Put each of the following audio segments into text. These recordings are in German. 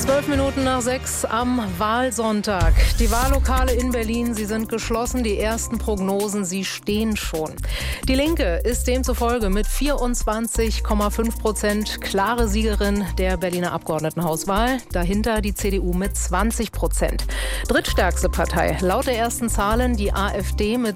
5:12 am Wahlsonntag. Die Wahllokale in Berlin, sie sind geschlossen. Die ersten Prognosen, sie stehen schon. Die Linke ist demzufolge mit 24,5% klare Siegerin der Berliner Abgeordnetenhauswahl. Dahinter die CDU mit 20%. Drittstärkste Partei laut der ersten Zahlen die AfD mit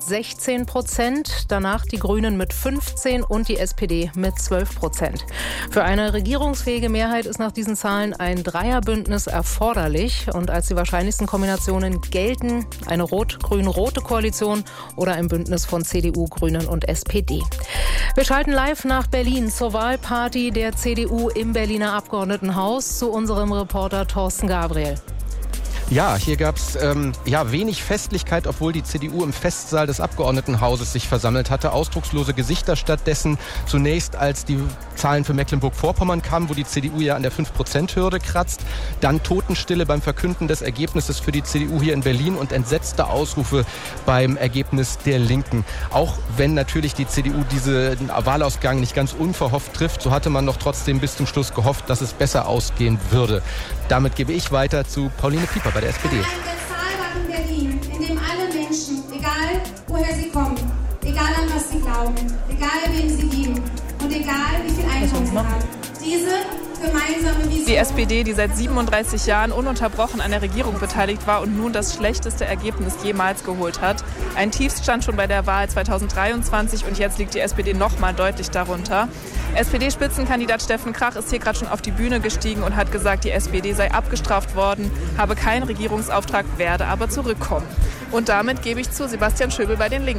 16%. Danach die Grünen mit 15% und die SPD mit 12%. Für eine regierungsfähige Mehrheit ist nach diesen Zahlen ein Dreierbündnis erforderlich. Und als die wahrscheinlichsten Kombinationen gelten eine rot-grün-rote Koalition oder ein Bündnis von CDU, Grünen und SPD. Wir schalten live nach Berlin zur Wahlparty der CDU im Berliner Abgeordnetenhaus zu unserem Reporter Thorsten Gabriel. Ja, hier gab es wenig Festlichkeit, obwohl die CDU im Festsaal des Abgeordnetenhauses sich versammelt hatte. Ausdruckslose Gesichter stattdessen. Zunächst, als die Zahlen für Mecklenburg-Vorpommern kamen, wo die CDU ja an der 5%-Hürde kratzt. Dann Totenstille beim Verkünden des Ergebnisses für die CDU hier in Berlin und entsetzte Ausrufe beim Ergebnis der Linken. Auch wenn natürlich die CDU diesen Wahlausgang nicht ganz unverhofft trifft, so hatte man noch trotzdem bis zum Schluss gehofft, dass es besser ausgehen würde. Damit gebe ich weiter zu Pauline Pieper bei der SPD. Ein bezahlbaren Berlin, in dem alle Menschen, egal woher sie kommen, egal an was sie glauben, egal wem sie dienen und egal wie viel Einkommen sie haben, diese gemeinsame Vision. Die SPD, die seit 37 Jahren ununterbrochen an der Regierung beteiligt war und nun das schlechteste Ergebnis jemals geholt hat. Ein Tiefstand schon bei der Wahl 2023 und jetzt liegt die SPD noch mal deutlich darunter. SPD-Spitzenkandidat Steffen Krach ist hier gerade schon auf die Bühne gestiegen und hat gesagt, die SPD sei abgestraft worden, habe keinen Regierungsauftrag, werde aber zurückkommen. Und damit gebe ich zu Sebastian Schöbel bei den Linken.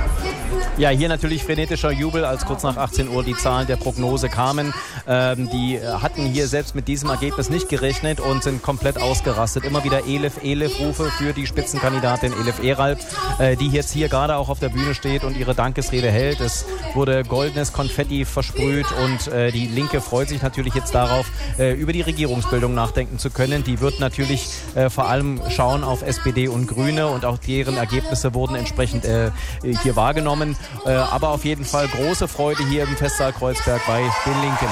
Ja, hier natürlich frenetischer Jubel, als kurz nach 18 Uhr die Zahlen der Prognose kamen. Die hatten hier selbst mit diesem Ergebnis nicht gerechnet und sind komplett ausgerastet. Immer wieder Elif-Rufe für die Spitzenkandidatin Elif Eralp, die jetzt hier gerade auch auf der Bühne steht und ihre Dankesrede hält. Es wurde goldenes Konfetti versprüht und die Linke freut sich natürlich jetzt darauf, über die Regierungsbildung nachdenken zu können. Die wird natürlich vor allem schauen auf SPD und Grüne und auch deren Ergebnisse wurden entsprechend hier wahrgenommen. Aber auf jeden Fall große Freude hier im Festsaal Kreuzberg bei den Linken.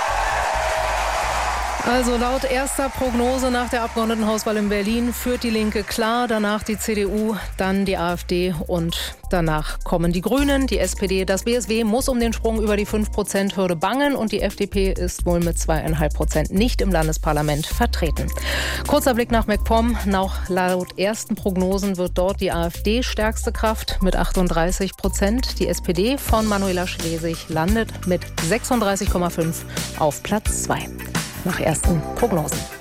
Also laut erster Prognose nach der Abgeordnetenhauswahl in Berlin führt die Linke klar, danach die CDU, dann die AfD und danach kommen die Grünen, die SPD. Das BSW muss um den Sprung über die 5%-Hürde bangen und die FDP ist wohl mit 2,5% nicht im Landesparlament vertreten. Kurzer Blick nach MacPom. Laut ersten Prognosen wird dort die AfD stärkste Kraft mit 38%. Die SPD von Manuela Schwesig landet mit 36,5 auf Platz 2. Nach ersten Prognosen.